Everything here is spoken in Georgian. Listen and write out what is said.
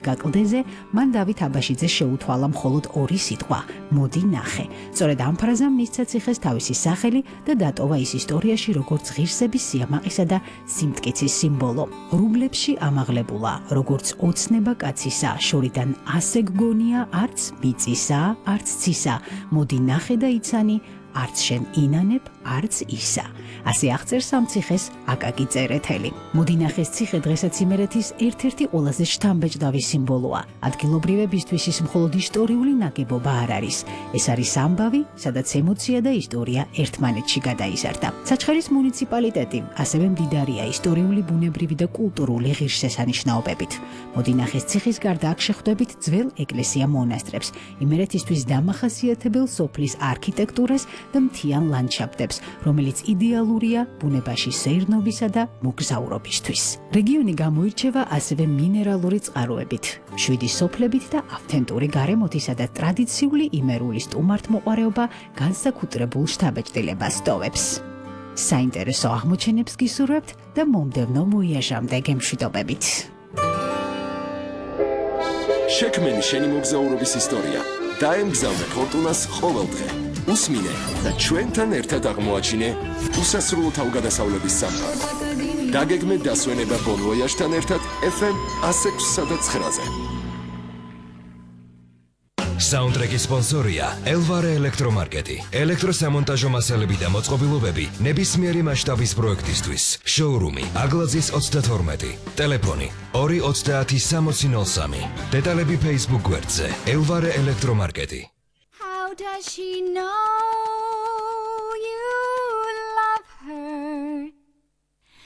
გაკლდეზე მან დავით აბაშიძე შეუთვალა მხოლოდ ორი სიტყვა მოდი ნახე. სწორედ ამ ფრაზამ მისცა ციხეს თავისი სახელი და დატოვა ის ისტორიაში როგორც ღირსების სიამაყისა და სიმტკიცის სიმბოლო. რუბლებში ამაღლებულა როგორც ოცნება კაცისა, შორიდან ასე გგონია არც მიწისა, არც ცისა. მოდი ნახე და იცანი არც შენ ინანებ, არც ისა. ასე აღწერს ამ ციხეს აკაკი წერეთელი. მოდინახეს ციხე დღესაც იმერეთის ერთ-ერთი ყველაზე შთამბეჭდავი სიმბოლოა. ადგილობრივებისთვის ის მხოლოდ ისტორიული ნაგებობა არ არის. ეს არის ამბავი, სადაც ემოცია და ისტორია ერთმანეთში გადაიზარდა. საჩხერის მუნიციპალიტეტი ასევე მდიდარია ისტორიული, ბუნებრივი და კულტურული ღირსშესანიშნაობებით. მოდინახეს ციხის გარდა აქ შეხვდებით ძველ ეკლესია-მონასტრებს, იმერეთისთვის დამახასიათებელ სოფლის არქიტექტურას და მთიან ლანდშაფტებს, რომელიც იდეალურია ბუნებაში სეირნობისა და მოგზაურობისთვის. რეგიონი გამოირჩევა ასევე მინერალური წყაროებით, 7 სოფლებით და ავთენტური გარემოთისა და ტრადიციული იმერული სტუმართმოყვარეობა განსაკუთრებულ შთაბეჭდილებას ტოვებს. საინტერესო აღმოჩენებს გისურვებთ და მომდევნო მოიაჟამდე გემშვიდობებით. შექმენი შენი მოგზაურობის ისტორია. დაემგზავრე ფორტუნას ყოველდღე. უსმინე და ჩვენთან ერთად აღმოაჩინე უსასრულო თავგადასავლების სამყარო. დაგეგმე დასვენება Bon Voyage-თან ერთად FM 106.9-ზე. საუნდტრეკის სპონსორია ელვარე ელექტრომარკეტი. ელექტროსამონტაჟო მასალები და მოწყობილობები ნებისმიერი მასშტაბის პროექტისთვის. შოურუმი აგლაძის 32. ტელეფონი 230 დეტალები Facebook გვერდზე ელვარე ელექტრომარკეტი. How does she know?